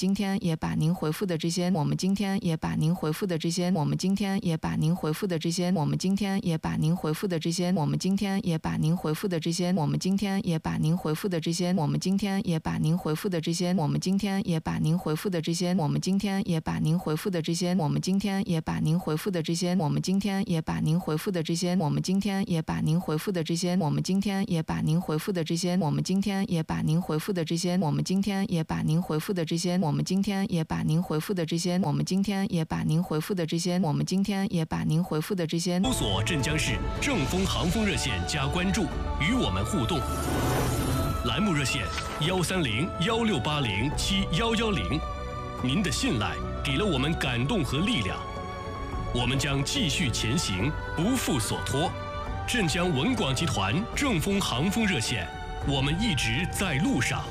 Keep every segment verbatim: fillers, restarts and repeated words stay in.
今天也把您回复的这些，我们今天也把您回复的这些，我们今天也把您回复的这些，我们今天也把您回复的这些，我们今天也把您回复的这些，我们今天也把您回复的这些，我们今天也把您回复的这些，我们今天也把您回复的这些，我们今天也把您回复的这些，我们今天也把您回复的这些，我们今天也把您回复的这些，我们今天也把您回复的这些，我们今天也把您回复的这些，我们今天也把您回复的这些，我们今天也把您回复的这些，我们今天也把您回复的这些，我们今天也把您回复的这些，我们今天也把您回复的这些。 搜索镇江市正风航风热线加关注，与我们互动。栏目热线幺三零幺六八零七幺幺零，您的信赖给了我们感动和力量，我们将继续前行，不负所托。镇江文广集团正风航风热线，我们一直在路上。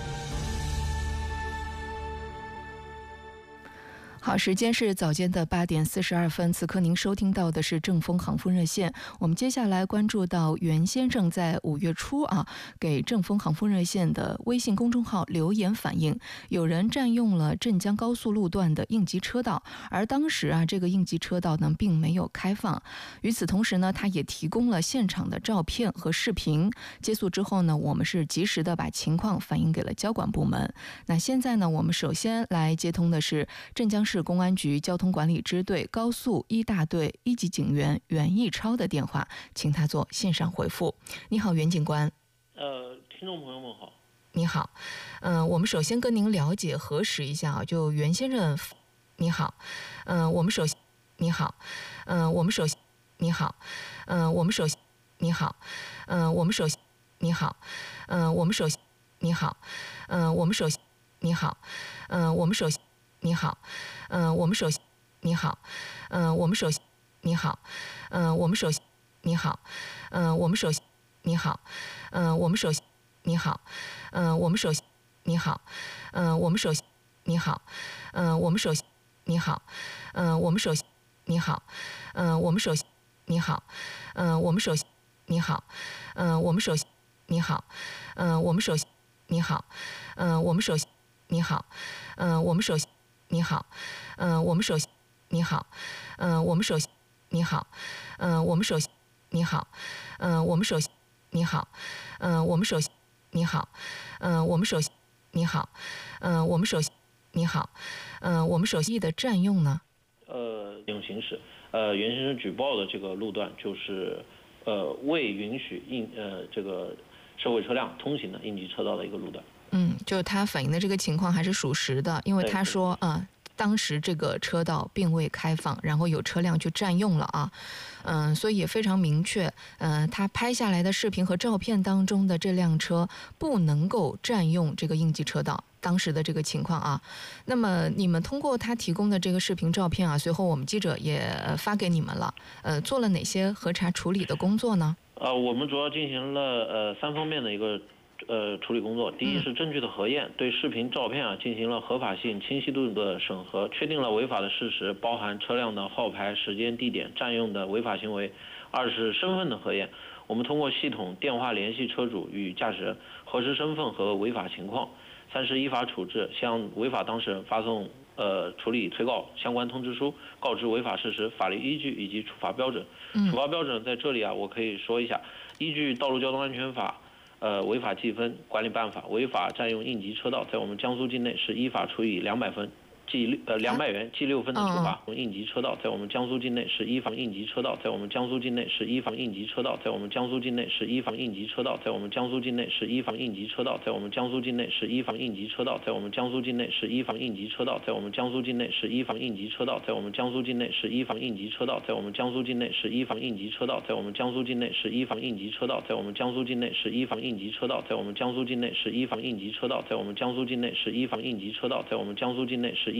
好，时间是早间的八点四十二分，此刻您收听到的是正风航风热线。我们接下来关注到袁先生在五月初啊给正风航风热线的微信公众号留言反映，有人占用了镇江高速路段的应急车道，而当时啊这个应急车道呢并没有开放。与此同时呢，他也提供了现场的照片和视频。接诉之后呢，我们是及时的把情况反映给了交管部门。那现在呢，我们首先来接通的是镇江市公安局交通管理支队高速一大队一级警员袁义超的电话，请他做线上回复。你好，袁警官。 呃，听众朋友们好。 你好，嗯、呃，我们首先跟您了解核实一下啊，就袁先生，你好，嗯、呃，我们首先，你好，嗯、呃，我们首先，你好，嗯、呃，我们首先，你好，嗯、呃，我们首先，你好，嗯、呃，我们首先，你好，嗯、呃，我们首先，你好，嗯、呃，我们首先。你好，嗯、呃，我们首先，你好，嗯、呃，我们首先，你好，嗯、呃，我们首先，你好，嗯、呃，我们首先，你好，嗯、呃，我们首先，你好，嗯、呃，我们首先，你好，嗯、呃，我们首先，你好，嗯、呃，我们首先，你好，嗯、呃，我们首先，你好，嗯、呃，我们首先，你好，嗯、呃，我们首先，你好，嗯、呃，我们首先，你好，嗯、呃，我们首先，你好，嗯、呃，我们首先，你好，嗯、呃，我们首先。你好，嗯、呃，我们首先，你好，嗯、呃，我们首先，你好，嗯、呃，我们首先，你好，嗯、呃，我们首先，你好，嗯、呃，我们首先，你好，嗯、呃，我们首先，你好，嗯、呃，我们首先，你好，嗯、呃，我们首先的占用呢？ 呃，这种形式，呃，袁先生举报的这个路段就是，呃，未允许应呃这个社会车辆通行的应急车道的一个路段。 嗯，就他反映的这个情况还是属实的，因为他说啊、呃，当时这个车道并未开放，然后有车辆去占用了啊，嗯、呃，所以也非常明确，嗯、呃，他拍下来的视频和照片当中的这辆车不能够占用这个应急车道。当时的这个情况啊，那么你们通过他提供的这个视频照片啊，随后我们记者也发给你们了，呃，做了哪些核查处理的工作呢？ 呃，我们主要进行了呃三方面的一个。呃，处理工作，第一是证据的核验，对视频照片啊进行了合法性、清晰度的审核，确定了违法的事实，包含车辆的号牌、时间、地点、占用的违法行为。二是身份的核验，我们通过系统电话联系车主与驾驶人，核实身份和违法情况。三是依法处置，向违法当事人发送呃处理催告相关通知书，告知违法事实、法律依据以及处罚标准。处罚标准在这里啊，我可以说一下，依据《道路交通安全法》。呃，违法记分管理办法，违法占用应急车道，在我们江苏境内是依法处以两百分，记呃两百元记六分的处罚。应急车道在我们江苏境内是依法应急车道，在我们江苏境内是依法应急车道，在我们江苏境内是依法应急车道，在我们江苏境内是依法应急车道，在我们江苏境内是依法应急车道，在我们江苏境内是依法应急车道，在我们江苏境内是依法应急车道，在我们江苏境内是依法应急车道，在我们江苏境内是依法应急车道，在我们江苏境内是依法应急车道，在我们江苏境内是依法应急车道，在我们江苏境内是依法应急车道，在我们江苏境内是依法应急车道，在我们江苏境内是依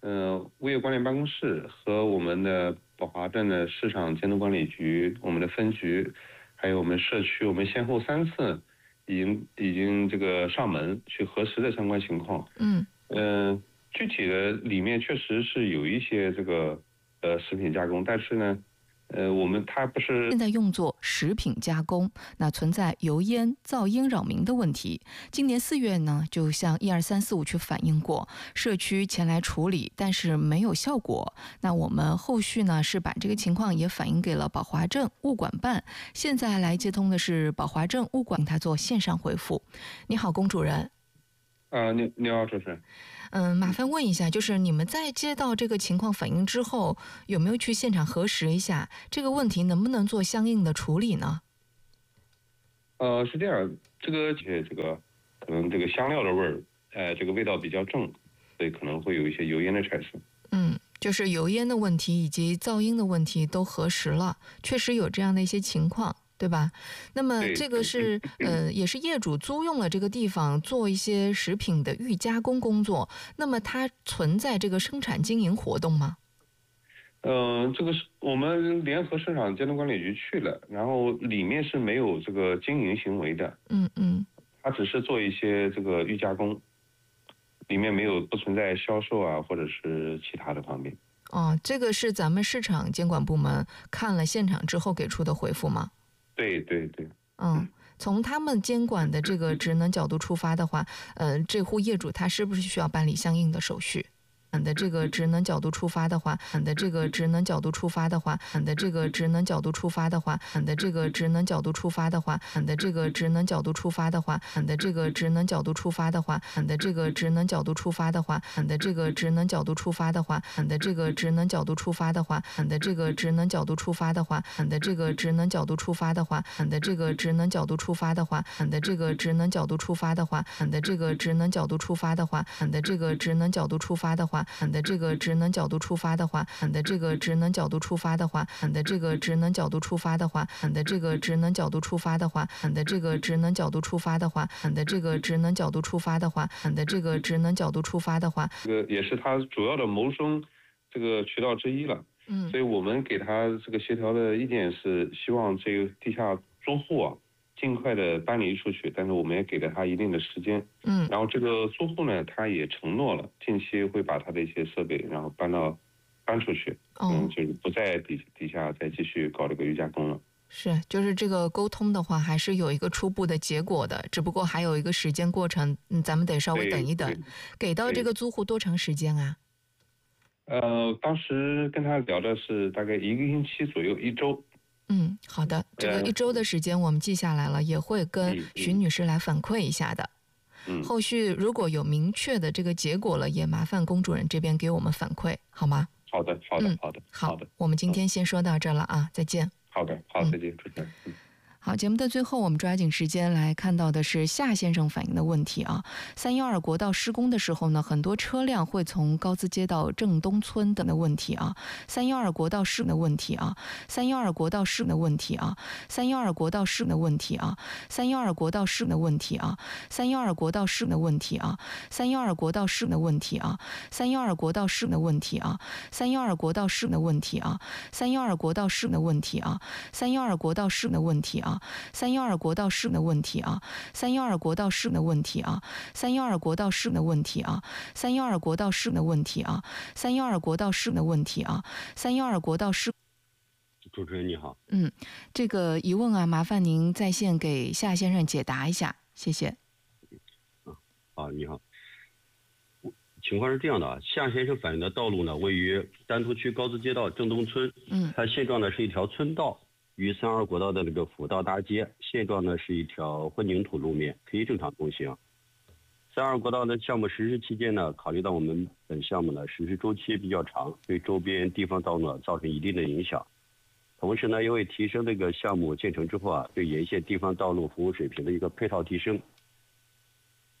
呃，物业管理办公室和我们的宝华镇的市场监督管理局、我们的分局，还有我们社区，我们先后三次已经已经这个上门去核实的相关情况。 嗯嗯、呃，具体的里面确实是有一些这个呃食品加工，但是呢。呃，我们它不是现在用作食品加工，那存在油烟、噪音扰民的问题。今年四月呢，就向一二三四五区反映过，社区前来处理，但是没有效果。那我们后续呢是把这个情况也反映给了宝华镇物管办。现在来接通的是宝华镇物管，他做线上回复。你好，龚主任。 啊、呃，你你好，主持人。 嗯，麻烦问一下，就是你们在接到这个情况反映之后，有没有去现场核实一下这个问题能不能做相应的处理呢？ 呃，是这样，这个这个可能这个香料的味儿，呃，这个味道比较重，所以可能会有一些油烟的产生。 嗯，就是油烟的问题以及噪音的问题都核实了，确实有这样的一些情况。对吧？那么这个是呃，也是业主租用了这个地方做一些食品的预加工工作。那么它存在这个生产经营活动吗？ 嗯、呃，这个是我们联合市场监督管理局去了，然后里面是没有这个经营行为的。 嗯嗯， 它只是做一些这个预加工，里面没有不存在销售啊或者是其他的方面。 哦，这个是咱们市场监管部门看了现场之后给出的回复吗？ 对对对， 嗯，从他们监管的这个职能角度出发的话，呃，这户业主他是不是需要办理相应的手续？的这个职能角度出发的话，的这个职能角度出发的话，的这个职能角度出发的话，的这个职能角度出发的话，的这个职能角度出发的话，的这个职能角度出发的话，的这个职能角度出发的话，的这个职能角度出发的话，的这个职能角度出发的话，的这个职能角度出发的话，的这个职能角度出发的话，的这个职能角度出发的话，的这个职能角度出发的话，的这个职能角度出发的话，的这个职能角度出发的话。的这个职能角度出发的话，的这个职能角度出发的话，的这个职能角度出发的话，的这个职能角度出发的话，的这个职能角度出发的话，的这个职能角度出发的话，的这个职能角度出发的话， 这个也是他主要的谋生这个渠道之一了。 嗯， 所以我们给他这个协调的意见是，希望这个地下租户啊尽快的搬离出去，但是我们也给了他一定的时间。 嗯， 然后这个租户呢，他也承诺了，近期会把他的一些设备，然后搬到搬出去， 哦、 嗯，就是不在底底下再继续搞这个预加工了。 是，就是这个沟通的话，还是有一个初步的结果的，只不过还有一个时间过程，嗯，咱们得稍微等一等。给到这个租户多长时间啊？ 呃，当时跟他聊的是大概一个星期左右，一周。 嗯，好的，这个一周的时间我们记下来了，也会跟徐女士来反馈一下的。 嗯， 后续如果有明确的这个结果了，也麻烦龚主任这边给我们反馈，好吗？ 好的，好的，嗯、好的， 好的。 我们今天先说到这了啊，再见。 好的，好，再见，主持人。嗯好，节目的最后，我们抓紧时间来看到的是夏先生反映的问题啊。三幺二国道施工的时候呢，很多车辆会从高资街到正东村等的问题啊。三幺二国道施工的问题啊，三幺二国道施工的问题啊，三幺二国道施工的问题啊，三幺二国道施工的问题啊，三幺二国道施工的问题啊，三幺二国道施工的问题啊，三幺二国道施工的问题啊，三幺二国道施工的问题啊，三幺二国道施工的问题啊，三幺二国道施工的问题啊。三幺二国道施工的问题啊，三幺二国道施工的问题啊，三幺二国道施工的问题啊，三幺二国道施工的问题啊，三幺二国道施工的问题啊，三幺二国道施。 主持人你好， 嗯，这个疑问啊，麻烦您在线给夏先生解答一下，谢谢。 啊，啊，你好。情况是这样的啊，夏先生反映的道路呢，位于丹徒区高资街道正东村， 嗯， 它现状呢是一条村道。与三二国道的那个辅道搭接，现状呢是一条混凝土路面，可以正常通行。三二国道的项目实施期间呢，考虑到我们本项目呢实施周期比较长，对周边地方道路造成一定的影响。同时呢，因为提升这个项目建成之后啊，对沿线地方道路服务水平的一个配套提升，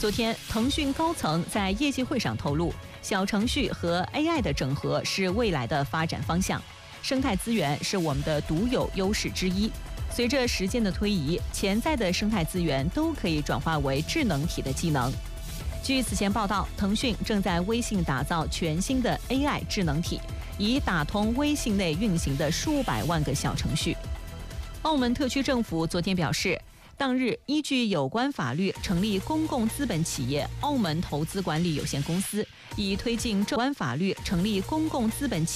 昨天，腾讯高层在业绩会上透露，小程序和 A I 的整合是未来的发展方向，生态资源是我们的独有优势之一。随着时间的推移，潜在的生态资源都可以转化为智能体的技能。据此前报道，腾讯正在微信打造全新的 A I 智能体，以打通微信内运行的数百万个小程序。澳门特区政府昨天表示，当日依据有关法律成立公共资本企业澳门投资管理有限公司，以推进有关法律成立公共资本企业